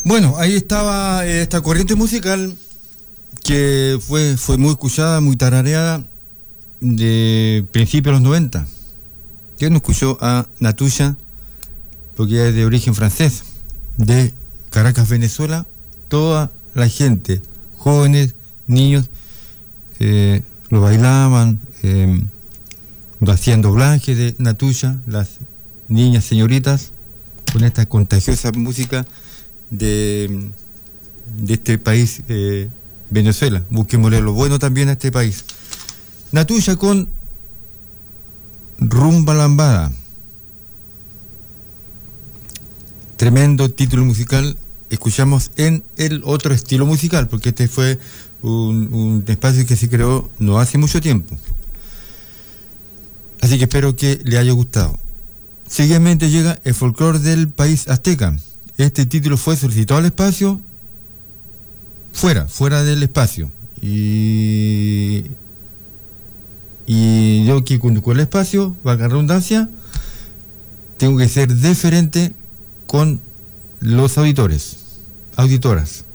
Bueno, ahí estaba esta corriente musical que fue muy escuchada, muy tarareada de principios de los 90. ¿Quién no escuchó a Natuya? Porque ella es de origen francés, de Caracas, Venezuela. Toda la gente, jóvenes, niños, lo bailaban, lo hacían doblaje de Natuya, las niñas, señoritas, con esta contagiosa música de este país, Venezuela. Busquémosle lo bueno también a este país. Natuya con Rumba Lambada. Tremendo título musical. Escuchamos en el otro estilo musical, porque este fue un espacio que se creó no hace mucho tiempo. Así que espero que le haya gustado. Siguiente llega el folclore del país azteca. Este título fue solicitado al espacio, fuera del espacio. Y yo que conduzco el espacio, valga la redundancia, tengo que ser deferente con los auditoras.